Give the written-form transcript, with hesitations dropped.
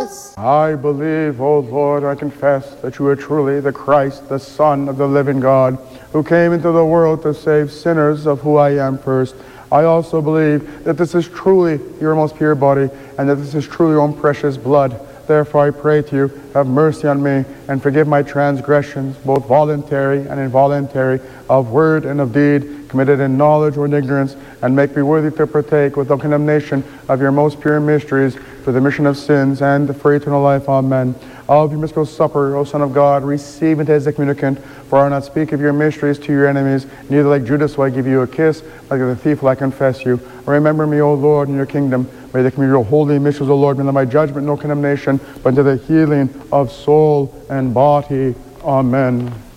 us. I believe, O Lord, I confess that you are truly the Christ, the Son of the living God, who came into the world to save sinners, of who I am first. I also believe that this is truly your most pure body, and that this is truly your own precious blood. Therefore I pray to you, have mercy on me, and forgive my transgressions, both voluntary and involuntary, of word and of deed, committed in knowledge or in ignorance, and make me worthy to partake without condemnation of your most pure mysteries, for the remission of sins and for eternal life. Amen. Of your mystical supper, O Son of God, receive it as a communicant, for I will not speak of your mysteries to your enemies, neither like Judas will I give you a kiss, like the thief will I confess you. Remember me, O Lord, in your kingdom. May the communion of your holy mysteries, O Lord, be not my judgment, no condemnation, but to the healing of soul and body. Amen.